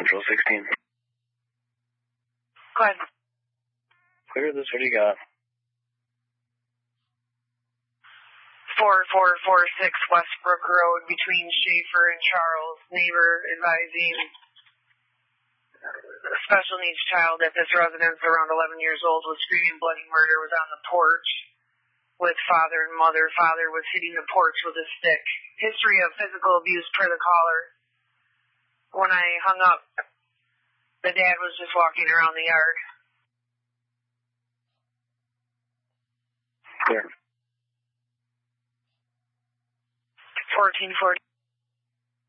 Central 16. Go ahead. Clear this, what do you got? 4446 Westbrook Road between Schaefer and Charles. Neighbor advising a special needs child at this residence around 11 years old was screaming bloody murder, was on the porch with father and mother. Father was hitting the porch with a stick. History of physical abuse per the caller. When I hung up, the dad was just walking around the yard. Clear. 1440.